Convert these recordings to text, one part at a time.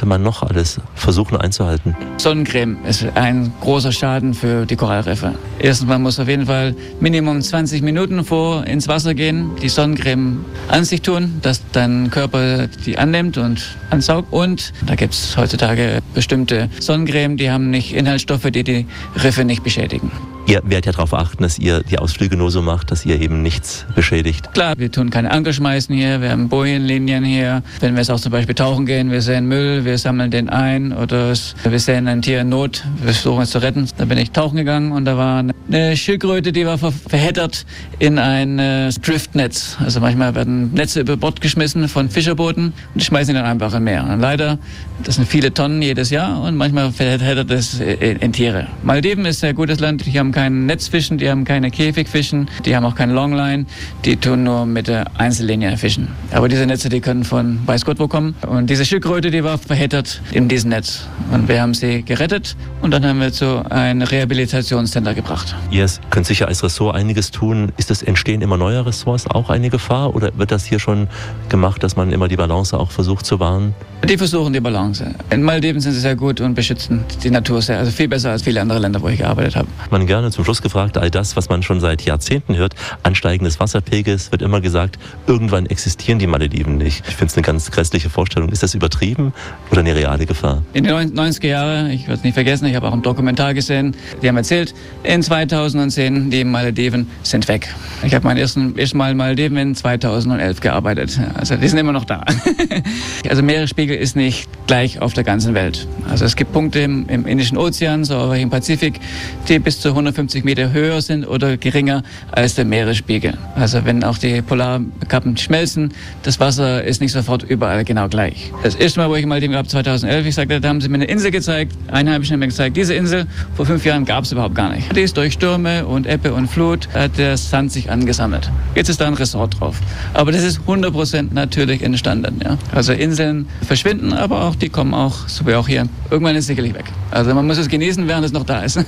sollte man noch alles versuchen einzuhalten? Sonnencreme ist ein großer Schaden für die Korallriffe. Erstens, man muss auf jeden Fall Minimum 20 Minuten vor ins Wasser gehen, die Sonnencreme an sich tun, dass dein Körper die annimmt und ansaugt. Und da gibt es heutzutage bestimmte Sonnencreme, die haben nicht Inhaltsstoffe, die die Riffe nicht beschädigen. Ihr werdet ja darauf achten, dass ihr die Ausflüge nur so macht, dass ihr eben nichts beschädigt. Klar, wir tun keine Anker schmeißen hier, wir haben Bojenlinien hier. Wenn wir jetzt auch zum Beispiel tauchen gehen, wir sehen Müll, wir sammeln den ein oder wir sehen ein Tier in Not, wir versuchen es zu retten. Da bin ich tauchen gegangen und da war eine Schildkröte, die war verheddert in ein Driftnetz. Also manchmal werden Netze über Bord geschmissen von Fischerbooten und die schmeißen die dann einfach im Meer. Und leider, das sind viele Tonnen jedes Jahr und manchmal verheddert es in Tiere. Malediven ist ein gutes Land, die haben kein Netzfischen, die haben keine Käfigfischen, die haben auch keine Longline, die tun nur mit der Einzellinie fischen. Aber diese Netze, die können von weiß Gott wo kommen. Und diese Schildkröte, die war verheddert in diesem Netz. Und wir haben sie gerettet und dann haben wir zu einem Rehabilitationscenter gebracht. Ihr könnt sicher als Ressort einiges tun. Ist das Entstehen immer neuer Ressorts auch eine Gefahr oder wird das hier schon gemacht, dass man immer die Balance auch versucht zu wahren? Die versuchen die Balance. In Malediven sind sie sehr gut und beschützen die Natur sehr, also viel besser als viele andere Länder, wo ich gearbeitet habe. Man gerne zum Schluss gefragt, all das, was man schon seit Jahrzehnten hört, Ansteigen des Wasserpegels, wird immer gesagt, irgendwann existieren die Malediven nicht. Ich finde es eine ganz grässliche Vorstellung. Ist das übertrieben oder eine reale Gefahr? In den 90er Jahren, ich werde es nicht vergessen, ich habe auch einen Dokumentar gesehen, die haben erzählt, in 2010, die Malediven sind weg. Ich habe mein erstes Mal in Malediven in 2011 gearbeitet. Also die sind immer noch da. Also Meeresspiegel ist nicht gleich auf der ganzen Welt. Also es gibt Punkte im Indischen Ozean, so auch im Pazifik, die bis zu 150 Meter höher sind oder geringer als der Meeresspiegel. Also wenn auch die Polarkappen schmelzen, das Wasser ist nicht sofort überall genau gleich. Das erste Mal, wo ich in Malediven gab, 2011, ich sagte, da haben sie mir eine Insel gezeigt, Einheimischen haben mir gezeigt, diese Insel vor 5 Jahren gab es überhaupt gar nicht. Die ist durch Stürme und Ebbe und Flut, hat der Sand sich angesammelt. Jetzt ist da ein Resort drauf. Aber das ist 100% natürlich entstanden. Ja? Also Inseln verschwinden, aber auch die kommen auch, so wie auch hier, irgendwann ist sicherlich weg. Also man muss es genießen, während es noch da ist.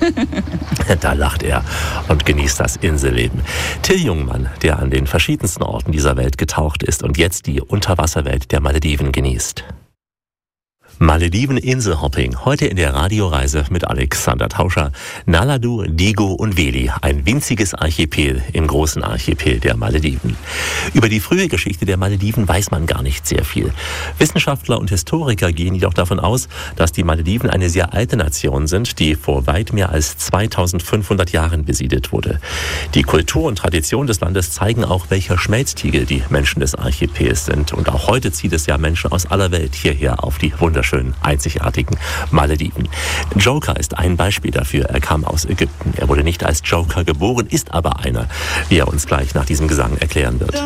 Da lacht er und genießt das Inselleben. Till Jungmann, der an den verschiedensten Orten dieser Welt getaucht ist und jetzt die Unterwasserwelt der Malediven genießt. Malediven Inselhopping, heute in der Radioreise mit Alexander Tauscher. Naladu, Digo und Veli, ein winziges Archipel im großen Archipel der Malediven. Über die frühe Geschichte der Malediven weiß man gar nicht sehr viel. Wissenschaftler und Historiker gehen jedoch davon aus, dass die Malediven eine sehr alte Nation sind, die vor weit mehr als 2500 Jahren besiedelt wurde. Die Kultur und Tradition des Landes zeigen auch, welcher Schmelztiegel die Menschen des Archipels sind. Und auch heute zieht es ja Menschen aus aller Welt hierher auf die wunderschönen, einzigartigen Malediven. Joker ist ein Beispiel dafür. Er kam aus Ägypten. Er wurde nicht als Joker geboren, ist aber einer, wie er uns gleich nach diesem Gesang erklären wird.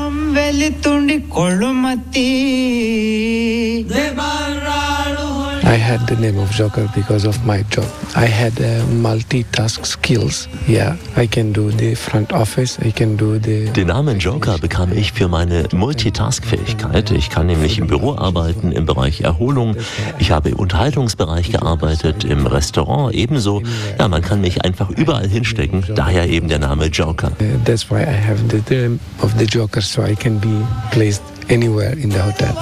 I had the name of Joker because of my job. I had multitask skills. Yeah, I can do the front office, I can do the... Den Namen Joker bekam ich für meine Multitask-Fähigkeit. Ich kann nämlich im Büro arbeiten, im Bereich Erholung. Ich habe im Unterhaltungsbereich gearbeitet, im Restaurant ebenso. Ja, man kann mich einfach überall hinstecken, daher eben der Name Joker. That's why I have the name of the Joker, so I can be placed anywhere in the hotel.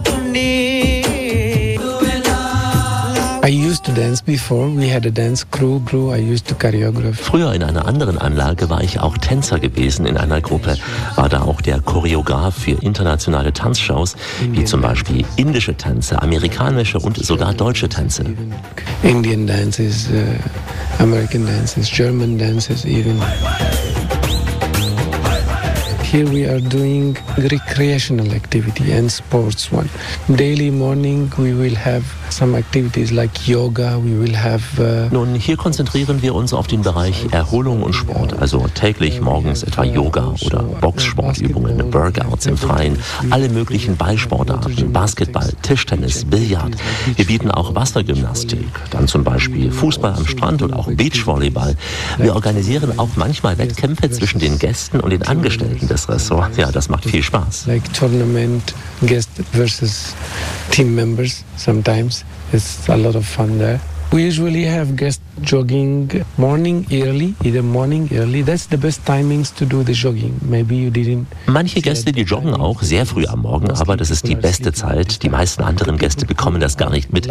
I used to dance before. We had a dance crew. I used to choreograph. Früher in einer anderen Anlage war ich auch Tänzer gewesen in einer Gruppe. War da auch der Choreograf für internationale Tanzshows, wie zum Beispiel indische Tänze, amerikanische und sogar deutsche Tänze. Indian dances, American dances, German dances even. Here we are doing recreational activity and sports one. Daily morning we will have some activities like yoga, we will have... Nun, hier konzentrieren wir uns auf den Bereich Erholung und Sport. Also täglich morgens etwa Yoga oder Boxsportübungen, Workouts im Freien, alle möglichen Ballsportarten, Basketball, Tischtennis, Billard. Wir bieten auch Wassergymnastik, dann zum Beispiel Fußball am Strand oder auch Beachvolleyball. Wir organisieren auch manchmal Wettkämpfe zwischen den Gästen und den Angestellten des Ressorts. Ja, das macht viel Spaß. Like tournament, guest versus team members sometimes. It's a lot of fun there. We usually have guests jogging morning early, either morning early. That's the best timings to do the jogging. Maybe you didn't. Manche Gäste, die joggen auch sehr früh am Morgen, aber das ist die beste Zeit. Die meisten anderen Gäste bekommen das gar nicht mit.